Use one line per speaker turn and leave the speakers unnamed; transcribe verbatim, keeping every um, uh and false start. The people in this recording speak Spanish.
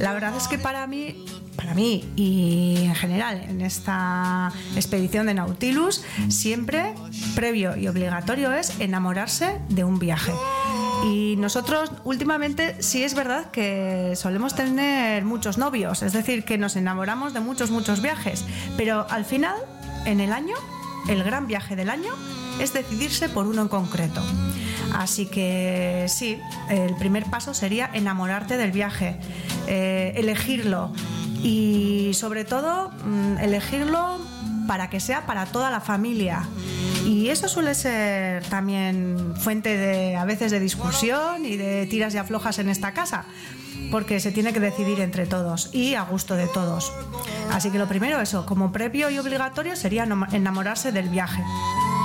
La verdad es que para mí, para mí y en general en esta expedición de Nautilus, siempre previo y obligatorio es enamorarse de un viaje. Y nosotros últimamente sí es verdad que solemos tener muchos novios, es decir, que nos enamoramos de muchos, muchos viajes, pero al final, en el año, el gran viaje del año es decidirse por uno en concreto. Así que sí, el primer paso sería enamorarte del viaje, eh, elegirlo y sobre todo elegirlo para que sea para toda la familia. Y eso suele ser también fuente de, a veces, de discusión y de tiras y aflojas en esta casa, porque se tiene que decidir entre todos y a gusto de todos. Así que lo primero, eso, como previo y obligatorio, sería enamorarse del viaje.